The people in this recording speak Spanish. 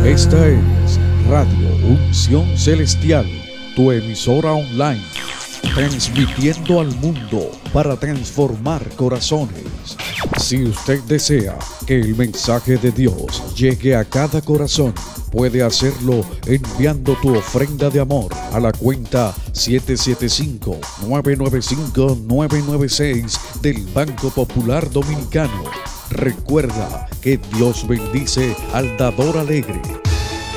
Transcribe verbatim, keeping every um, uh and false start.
Esta es Radio Unción Celestial, tu emisora online, transmitiendo al mundo para transformar corazones. Si usted desea que el mensaje de Dios llegue a cada corazón, puede hacerlo enviando tu ofrenda de amor a la cuenta siete siete cinco, nueve nueve cinco, nueve nueve seis del Banco Popular Dominicano. Recuerda que Dios bendice al dador alegre